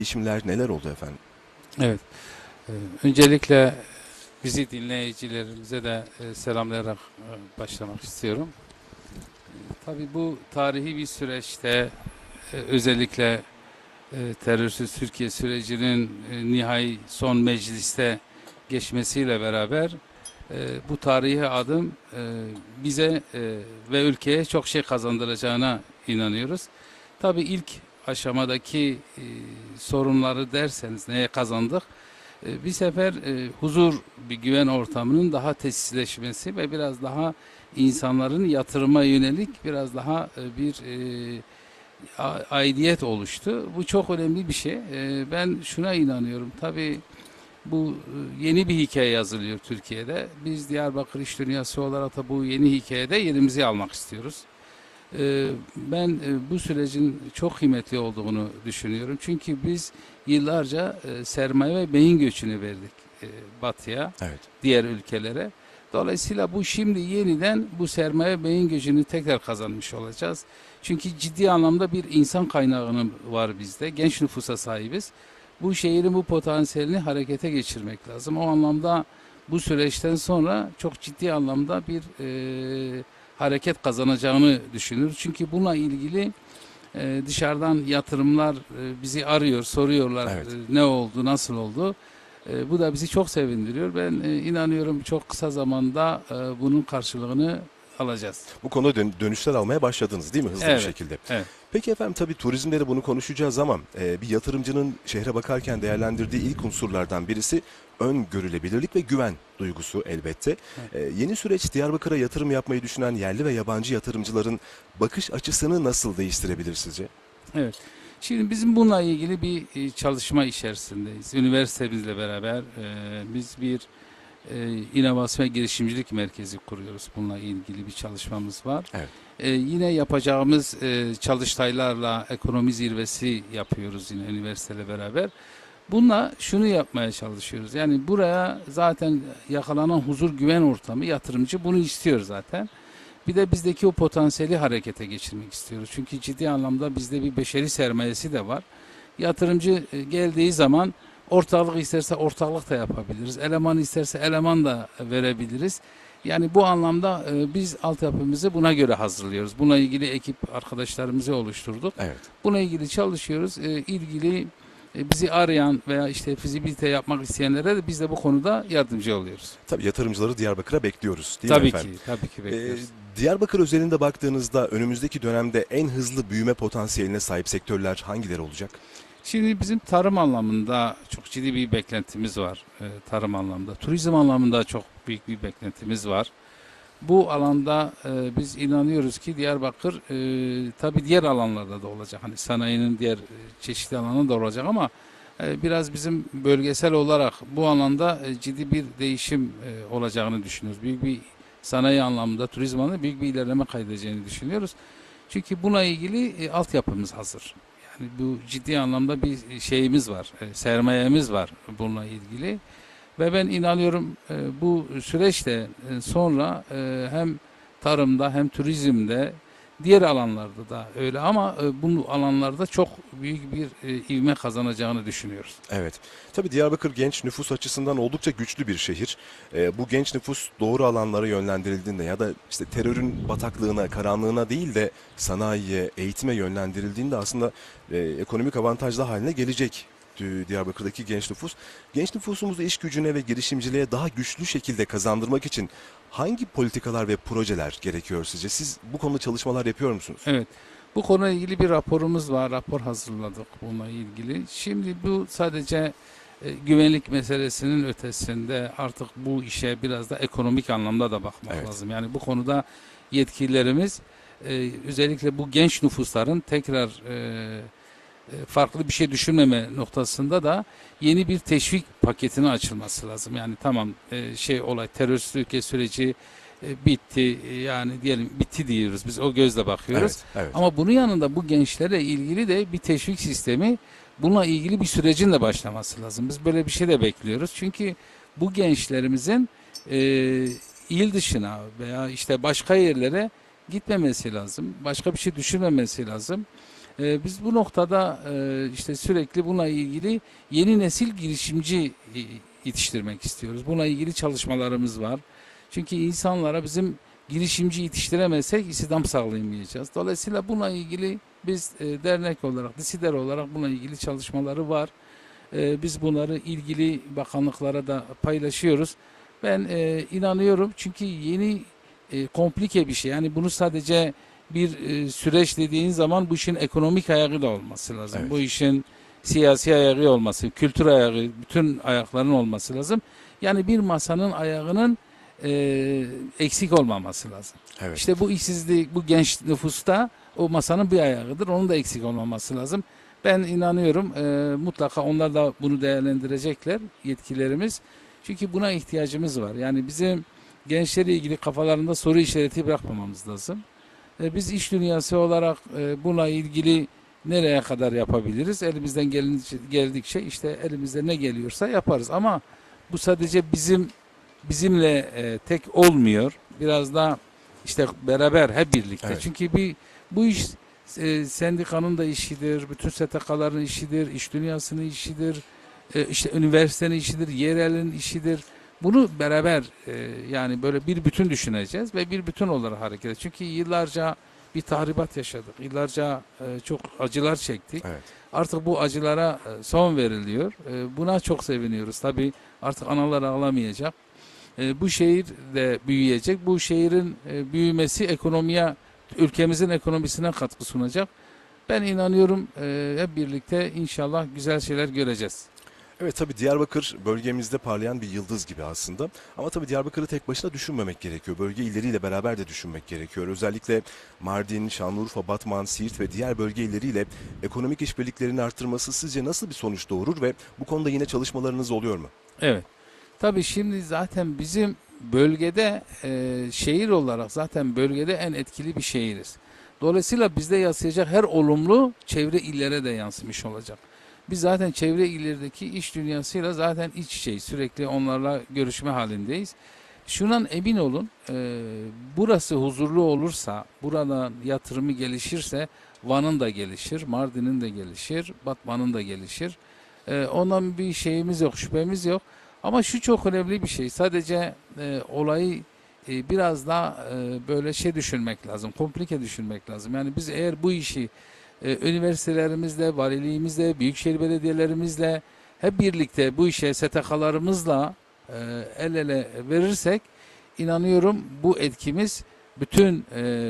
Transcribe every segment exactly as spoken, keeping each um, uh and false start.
Değişimler neler oldu efendim? Evet. Ee, Öncelikle bizi dinleyicilerimize de e, selamlayarak e, başlamak istiyorum. Tabii bu tarihi bir süreçte e, özellikle e, terörsüz Türkiye sürecinin e, nihai son mecliste geçmesiyle beraber e, bu tarihi adım e, bize e, ve ülkeye çok şey kazandıracağına inanıyoruz. Tabii ilk aşamadaki e, sorunları derseniz neye kazandık? E, bir sefer e, huzur, bir güven ortamının daha tesisleşmesi ve biraz daha insanların yatırıma yönelik biraz daha e, bir e, a- aidiyet oluştu. Bu çok önemli bir şey. E, ben şuna inanıyorum. Tabii bu e, yeni bir hikaye yazılıyor Türkiye'de. Biz Diyarbakır İş Dünyası olarak da bu yeni hikayede yerimizi almak istiyoruz. E, ben e, bu sürecin çok kıymetli olduğunu düşünüyorum. Çünkü biz yıllarca e, sermaye ve beyin göçünü verdik e, Batı'ya, Evet. diğer ülkelere. Dolayısıyla bu şimdi yeniden bu sermaye beyin gücünü tekrar kazanmış olacağız. Çünkü ciddi anlamda bir insan kaynağını var bizde. Genç nüfusa sahibiz. Bu şehrin bu potansiyelini harekete geçirmek lazım. O anlamda bu süreçten sonra çok ciddi anlamda bir e, hareket kazanacağını düşünüyoruz. Çünkü bununla ilgili e, dışarıdan yatırımlar e, bizi arıyor, soruyorlar e, Evet. ne oldu, nasıl oldu. E, bu da bizi çok sevindiriyor. Ben e, inanıyorum çok kısa zamanda e, bunun karşılığını alacağız. Bu konuda dön- dönüşler almaya başladınız değil mi hızlı bir Evet, şekilde? evet. Peki efendim tabii turizmde de bunu konuşacağız ama e, bir yatırımcının şehre bakarken değerlendirdiği ilk unsurlardan birisi öngörülebilirlik ve güven duygusu elbette. Evet. E, yeni süreç Diyarbakır'a yatırım yapmayı düşünen yerli ve yabancı yatırımcıların bakış açısını nasıl değiştirebilir sizce? Evet. Şimdi bizim bununla ilgili bir e, çalışma içerisindeyiz. Üniversitemizle beraber e, biz bir e, inovasyon ve girişimcilik merkezi kuruyoruz. Bununla ilgili bir çalışmamız var. Evet. E, yine yapacağımız e, çalıştaylarla ekonomi zirvesi yapıyoruz yine üniversiteyle beraber. Bununla şunu yapmaya çalışıyoruz. Yani buraya zaten yakalanan huzur güven ortamı yatırımcı bunu istiyor zaten. Bir de bizdeki o potansiyeli harekete geçirmek istiyoruz. Çünkü ciddi anlamda bizde bir beşeri sermayesi de var. Yatırımcı e, geldiği zaman ortaklık isterse ortaklık da yapabiliriz. Eleman isterse eleman da verebiliriz. Yani bu anlamda e, biz altyapımızı buna göre hazırlıyoruz. Buna ilgili ekip arkadaşlarımızı oluşturduk. Evet. Buna ilgili çalışıyoruz. E, ilgili e, bizi arayan veya işte fizibilite yapmak isteyenlere de biz de bu konuda yardımcı oluyoruz. Tabii yatırımcıları Diyarbakır'a bekliyoruz değil mi Tabii ki, efendim? tabii ki E, bekliyoruz. Diyarbakır özelinde baktığınızda önümüzdeki dönemde en hızlı büyüme potansiyeline sahip sektörler hangileri olacak? Şimdi bizim tarım anlamında çok ciddi bir beklentimiz var. Ee, tarım anlamında. Turizm anlamında çok büyük bir beklentimiz var. Bu alanda e, biz inanıyoruz ki Diyarbakır e, tabii diğer alanlarda da olacak. Hani sanayinin diğer e, çeşitli alanında da olacak ama e, biraz bizim bölgesel olarak bu alanda e, ciddi bir değişim e, olacağını düşünüyoruz. Büyük bir sanayi anlamında, turizm anlamında büyük bir ilerleme kaydedeceğini düşünüyoruz. Çünkü buna ilgili e, altyapımız hazır. Yani bu ciddi anlamda bir şeyimiz var, e, sermayemiz var bununla ilgili. Ve ben inanıyorum e, bu süreçte e, sonra e, hem tarımda hem turizmde diğer alanlarda da öyle ama e, bu alanlarda çok büyük bir e, ivme kazanacağını düşünüyoruz. Evet. Tabii Diyarbakır genç nüfus açısından oldukça güçlü bir şehir. Ee, bu genç nüfus doğru alanlara yönlendirildiğinde ya da işte terörün bataklığına, karanlığına değil de sanayiye, eğitime yönlendirildiğinde aslında e, ekonomik avantajlı haline gelecek Di- Diyarbakır'daki genç nüfus. Genç nüfusumuzu iş gücüne ve girişimciliğe daha güçlü şekilde kazandırmak için hangi politikalar ve projeler gerekiyor sizce? Siz bu konuda çalışmalar yapıyor musunuz? Evet. Bu konuyla ilgili bir raporumuz var. Rapor hazırladık bununla ilgili. Şimdi bu sadece e, güvenlik meselesinin ötesinde artık bu işe biraz da ekonomik anlamda da bakmak Evet. lazım. Yani bu konuda yetkililerimiz e, özellikle bu genç nüfusların tekrar e, e, farklı bir şey düşünmeme noktasında da yeni bir teşvik paketinin açılması lazım. Yani tamam e, şey olay terörist ülke süreci e, bitti E, yani diyelim bitti diyoruz biz o gözle bakıyoruz. Evet, evet. Ama bunun yanında bu gençlere ilgili de bir teşvik sistemi bununla ilgili bir sürecin de başlaması lazım. Biz böyle bir şey de bekliyoruz. Çünkü bu gençlerimizin e, il dışına veya işte başka yerlere gitmemesi lazım. Başka bir şey düşünmemesi lazım. E, biz bu noktada e, işte sürekli buna ilgili yeni nesil girişimci e, yetiştirmek istiyoruz. Buna ilgili çalışmalarımız var. Çünkü insanlara bizim girişimci yetiştiremezsek istihdam sağlayamayacağız. Dolayısıyla buna ilgili biz e, dernek olarak, DİSİDER olarak buna ilgili çalışmaları var. E, biz bunları ilgili bakanlıklara da paylaşıyoruz. Ben e, inanıyorum çünkü yeni e, komplike bir şey. Yani bunu sadece bir e, süreç dediğin zaman bu işin ekonomik ayağı da olması lazım. Evet. Bu işin siyasi ayağı olması, kültür ayağı, bütün ayakların olması lazım. Yani bir masanın ayağının e, eksik olmaması lazım. Evet. İşte bu işsizlik, bu genç nüfusta o masanın bir ayağıdır. Onun da eksik olmaması lazım. Ben inanıyorum e, mutlaka onlar da bunu değerlendirecekler yetkilerimiz. Çünkü buna ihtiyacımız var. Yani bizim gençlerle ilgili kafalarında soru işareti bırakmamamız lazım. E, biz iş dünyası olarak e, buna ilgili nereye kadar yapabiliriz? Elimizden gelince, geldikçe işte elimizde ne geliyorsa yaparız. Ama bu sadece bizim bizimle e, tek olmuyor. Biraz da işte beraber hep birlikte. Evet. Çünkü bir bu iş e, sendikanın da işidir, bütün S T K'ların işidir, iş dünyasının işidir, e, işte üniversitenin işidir, yerelin işidir. Bunu beraber e, yani böyle bir bütün düşüneceğiz ve bir bütün olarak hareket edeceğiz. Çünkü yıllarca bir tahribat yaşadık. Yıllarca e, çok acılar çektik. Evet. Artık bu acılara e, son veriliyor. E, buna çok seviniyoruz. Tabii artık analar ağlamayacak. E, bu şehir de büyüyecek. Bu şehrin e, büyümesi ekonomiye, ülkemizin ekonomisine katkı sunacak. Ben inanıyorum e, hep birlikte inşallah güzel şeyler göreceğiz. Evet, tabii Diyarbakır bölgemizde parlayan bir yıldız gibi aslında. Ama tabii Diyarbakır'ı tek başına düşünmemek gerekiyor. Bölge illeriyle beraber de düşünmek gerekiyor. Özellikle Mardin, Şanlıurfa, Batman, Siirt ve diğer bölge illeriyle ekonomik işbirliklerini arttırması sizce nasıl bir sonuç doğurur ve bu konuda yine çalışmalarınız oluyor mu? Evet. Tabii şimdi zaten bizim bölgede e, şehir olarak zaten bölgede en etkili bir şehiriz. Dolayısıyla bizde yansıyacak her olumlu çevre illere de yansımış olacak. Biz zaten çevre illerdeki iş dünyasıyla zaten iç içeyiz. Sürekli onlarla görüşme halindeyiz. Şundan emin olun, e, burası huzurlu olursa, buradan yatırımı gelişirse Van'ın da gelişir, Mardin'in de gelişir, Batman'ın da gelişir. E, ondan bir şeyimiz yok, şüphemiz yok. Ama şu çok önemli bir şey. Sadece e, olayı e, biraz daha e, böyle şey düşünmek lazım, komplike düşünmek lazım. Yani biz eğer bu işi e, üniversitelerimizle, valiliğimizle, büyükşehir belediyelerimizle hep birlikte bu işe S T K'larımızla e, el ele verirsek inanıyorum bu etkimiz bütün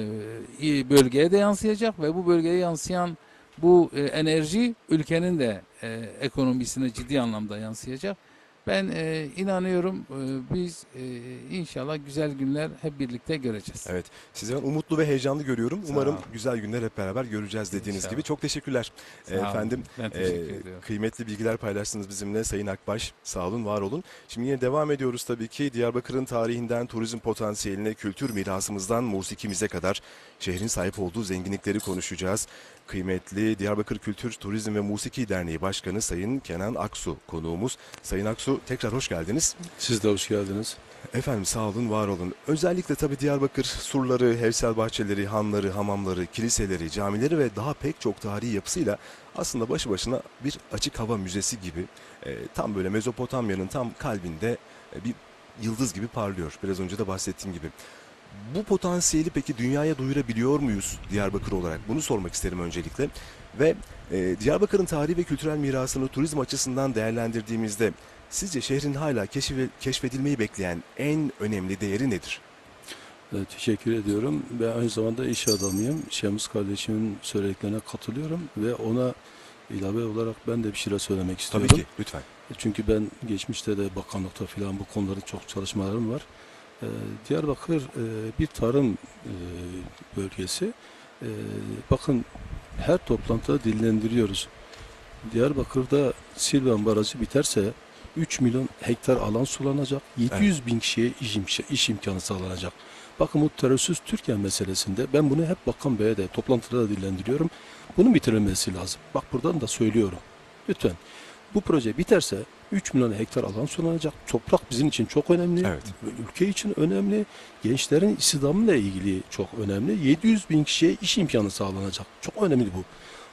e, bölgeye de yansıyacak ve bu bölgeye yansıyan bu e, enerji ülkenin de e, ekonomisine ciddi anlamda yansıyacak. Ben e, inanıyorum e, biz e, inşallah güzel günler hep birlikte göreceğiz. Evet, sizi ben umutlu ve heyecanlı görüyorum. Sağ Umarım olun. güzel günler hep beraber göreceğiz dediğiniz İnşallah. gibi. Çok teşekkürler. Sağ olun. Efendim, Ben e, teşekkür ediyorum. kıymetli bilgiler paylaştınız bizimle Sayın Akbaş. Sağ olun, var olun. Şimdi yine devam ediyoruz tabii ki. Diyarbakır'ın tarihinden turizm potansiyeline, kültür mirasımızdan musikimize kadar şehrin sahip olduğu zenginlikleri konuşacağız. Kıymetli Diyarbakır Kültür, Turizm ve Musiki Derneği Başkanı Sayın Kenan Aksu konuğumuz. Sayın Aksu, tekrar hoş geldiniz. Siz de hoş geldiniz. Efendim, sağ olun, var olun. Özellikle tabii Diyarbakır surları, Hevsel bahçeleri, hanları, hamamları, kiliseleri, camileri ve daha pek çok tarihi yapısıyla aslında başı başına bir açık hava müzesi gibi e, tam böyle Mezopotamya'nın tam kalbinde e, bir yıldız gibi parlıyor. Biraz önce de bahsettiğim gibi. Bu potansiyeli peki dünyaya duyurabiliyor muyuz Diyarbakır olarak? Bunu sormak isterim öncelikle. Ve e, Diyarbakır'ın tarihi ve kültürel mirasını turizm açısından değerlendirdiğimizde sizce şehrin hala keşfe- keşfedilmeyi bekleyen en önemli değeri nedir? Evet, teşekkür ediyorum. Ben aynı zamanda iş adamıyım. Şemus kardeşimin söylediklerine katılıyorum ve ona ilave olarak ben de bir şeyler söylemek istiyorum. Tabii ki, lütfen. Çünkü ben geçmişte de bakanlıkta falan bu konuların çok çalışmalarım var. Ee, Diyarbakır e, bir tarım e, bölgesi. E, bakın her toplantıda dillendiriyoruz. Diyarbakır'da Silvan Barajı biterse üç milyon hektar alan sulanacak. yedi yüz bin kişiye iş, imk- iş imkanı sağlanacak. Bakın bu terörsüz Türkiye meselesinde ben bunu hep Bakan Bey'e de toplantıda da dillendiriyorum. Bunun bitirilmesi lazım. Bak buradan da söylüyorum. Lütfen. Bu proje biterse üç milyon hektar alan sulanacak. Toprak bizim için çok önemli. Evet. Ülke için önemli. Gençlerin istihdamıyla ilgili çok önemli. yedi yüz bin kişiye iş imkanı sağlanacak. Çok önemli bu.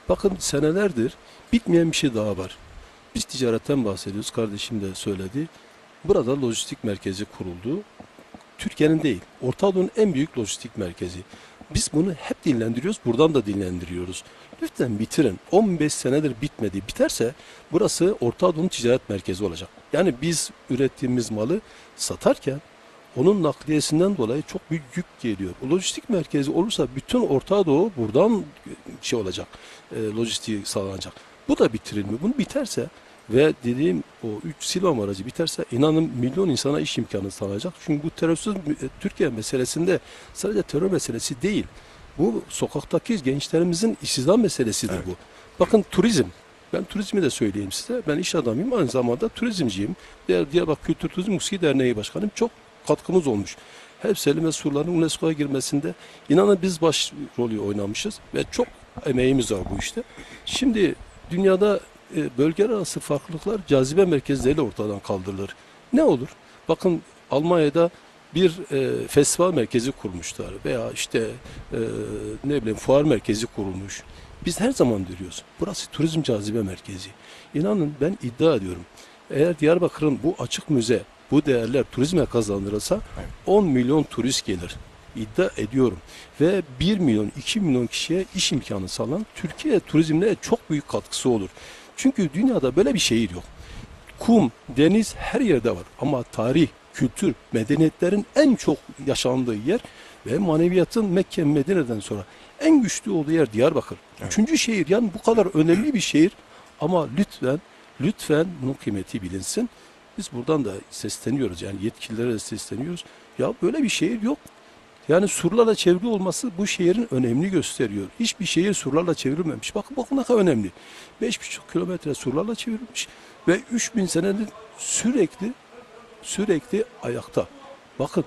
Bakın senelerdir bitmeyen bir şey daha var. Biz ticaretten bahsediyoruz. Kardeşim de söyledi. Burada lojistik merkezi kuruldu. Türkiye'nin değil, Orta Doğu'nun en büyük lojistik merkezi. Biz bunu hep dinlendiriyoruz, buradan da dinlendiriyoruz. Lütfen bitirin. on beş senedir bitmedi. Biterse burası Orta Doğu'nun ticaret merkezi olacak. Yani biz ürettiğimiz malı satarken onun nakliyesinden dolayı çok büyük yük geliyor. O lojistik merkezi olursa bütün Orta Doğu buradan şey olacak, e, lojistiği sağlanacak. Bu da bitirilmiyor. Bunu biterse ve dediğim o üç Silvan aracı biterse inanın milyon insana iş imkanı sağlayacak. Çünkü bu terörsüz Türkiye meselesinde sadece terör meselesi değil. Bu sokaktaki gençlerimizin işsizliği meselesidir Evet. bu. Bakın turizm. Ben turizmi de söyleyeyim size. Ben iş adamıyım. Aynı zamanda turizmciyim. Diğer Diyarbakır Kültür Turizm Musiki Derneği Başkanıyım. Çok katkımız olmuş. Hepseli ve surların UNESCO'ya girmesinde inanın biz baş rolü oynamışız ve çok emeğimiz var bu işte. Şimdi dünyada e, bölgeler arası farklılıklar cazibe merkezleriyle ortadan kaldırılır. Ne olur? Bakın Almanya'da bir e, festival merkezi kurmuşlar veya işte e, ne bileyim fuar merkezi kurulmuş. Biz her zaman diyoruz. Burası turizm cazibe merkezi. İnanın ben iddia ediyorum. Eğer Diyarbakır'ın bu açık müze, bu değerler turizme kazandırılsa Evet. on milyon turist gelir. İddia ediyorum. Ve bir milyon, iki milyon kişiye iş imkanı sağlanan Türkiye turizmine çok büyük katkısı olur. Çünkü dünyada böyle bir şehir yok. Kum, deniz her yerde var. Ama tarih, kültür, medeniyetlerin en çok yaşandığı yer ve maneviyatın Mekke, Medine'den sonra en güçlü olduğu yer Diyarbakır. Evet. Üçüncü şehir, yani bu kadar önemli bir şehir ama lütfen, lütfen bunun kıymeti bilinsin. Biz buradan da sesleniyoruz, yani yetkililere de sesleniyoruz. Ya böyle bir şehir yok. Yani surlarla çevrili olması bu şehrin önemini gösteriyor. Hiçbir şehir surlarla çevrilmemiş. Bakın bakın ne kadar önemli. beş buçuk kilometre surlarla çevrilmiş ve üç bin senedir sürekli sürekli ayakta. Bakın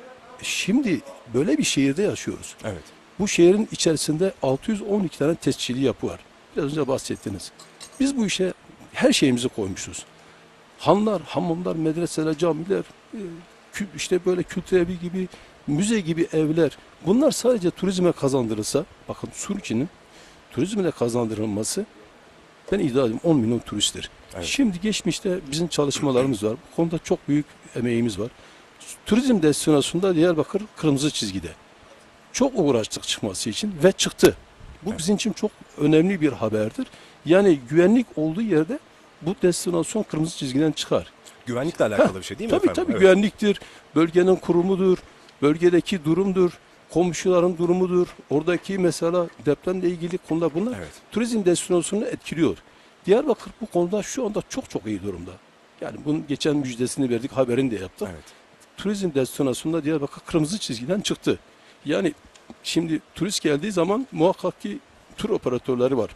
şimdi böyle bir şehirde yaşıyoruz. Evet. Bu şehrin içerisinde altı yüz on iki tane tescilli yapı var. Biraz önce bahsettiniz. Biz bu işe her şeyimizi koymuşuz. Hanlar, hamamlar, medreseler, camiler, e, kü- işte böyle kültür evi gibi, müze gibi evler. Bunlar sadece turizme kazandırılsa, bakın Suriçi'nin turizmle kazandırılması, ben iddia ediyorum on milyon turisttir. Evet. Şimdi geçmişte bizim çalışmalarımız var. Bu konuda çok büyük emeğimiz var. Turizm destinasyonunda Diyarbakır kırmızı çizgide. Çok uğraştık çıkması için ve çıktı. Bu Evet. bizim için çok önemli bir haberdir. Yani güvenlik olduğu yerde bu destinasyon kırmızı çizgiden çıkar. Güvenlikle alakalı bir şey değil mi Tabii efendim? tabii Evet. güvenliktir, bölgenin kurumudur, bölgedeki durumdur, komşuların durumudur. Oradaki mesela depremle ilgili konular bunlar Evet. turizm destinasyonunu etkiliyor. Diyarbakır bu konuda şu anda çok çok iyi durumda. Yani bunun geçen müjdesini verdik, haberini de yaptık. Evet. Turizm destinasyonunda Diyarbakır kırmızı çizgiden çıktı. Yani şimdi turist geldiği zaman muhakkak ki tur operatörleri var.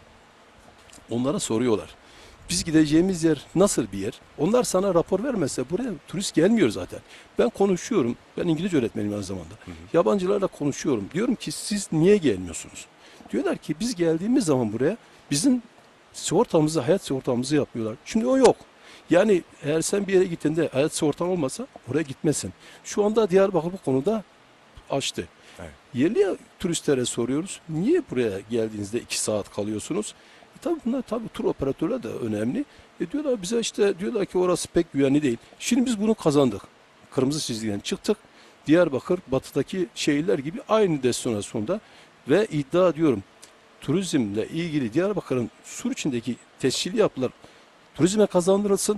Onlara soruyorlar. Biz gideceğimiz yer nasıl bir yer? Onlar sana rapor vermezse buraya turist gelmiyor zaten. Ben konuşuyorum. Ben İngilizce öğretmenim aynı zamanda. Hı hı. Yabancılarla konuşuyorum. Diyorum ki siz niye gelmiyorsunuz? Diyorlar ki biz geldiğimiz zaman buraya bizim sigortamızı, hayat sigortamızı yapıyorlar. Şimdi o yok. Yani eğer sen bir yere gittiğinde hayat sigortan olmasa oraya gitmesin. Şu anda Diyarbakır bu konuda açtı. Evet. Yerli turistlere soruyoruz. Niye buraya geldiğinizde iki saat kalıyorsunuz? E tabii bunlar tabii tur operatörler de önemli. E diyorlar bize işte diyorlar ki orası pek güvenli değil. Şimdi biz bunu kazandık. Kırmızı çizgiden çıktık. Diyarbakır batıdaki şehirler gibi aynı destinasyonda ve iddia ediyorum turizmle ilgili Diyarbakır'ın sur içindeki tescilli yapılar turizme kazandırılsın.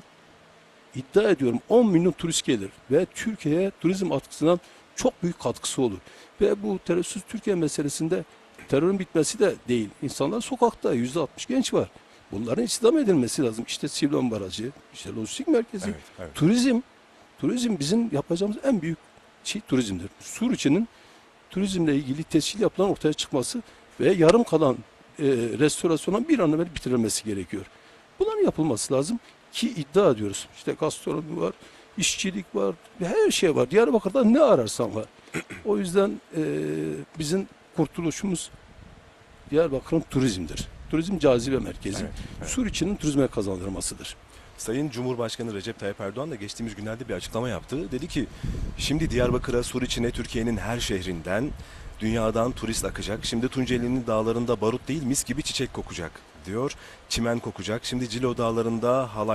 İddia ediyorum on milyon turist gelir ve Türkiye'ye turizm atkısından çok büyük katkısı olur. Ve bu terörsüz Türkiye meselesinde terörün bitmesi de değil. İnsanlar sokakta, yüzde altmış genç var. Bunların istihdam edilmesi lazım. İşte Silvan Barajı, işte lojistik merkezi, Evet. Evet. turizm. Turizm bizim yapacağımız en büyük şey turizmdir. Sur içinin turizmle ilgili tescil yapılan ortaya çıkması ve yarım kalan e, restorasyona bir an evvel bitirilmesi gerekiyor. Bunların yapılması lazım ki iddia ediyoruz. İşte gastronomi var, işçilik var, her şey var. Diyarbakır'da ne ararsan var. O yüzden e, bizim kurtuluşumuz Diyarbakır'ın turizmdir. Turizm cazibe merkezi. Evet, evet. Sur içinin turizme kazandırmasıdır. Sayın Cumhurbaşkanı Recep Tayyip Erdoğan da geçtiğimiz günlerde bir açıklama yaptı. Dedi ki şimdi Diyarbakır'a, Suriçi'ne Türkiye'nin her şehrinden Dünyadan turist akacak. Şimdi Tunceli'nin dağlarında barut değil mis gibi çiçek kokacak diyor. Çimen kokacak. Şimdi Cilo dağlarında halay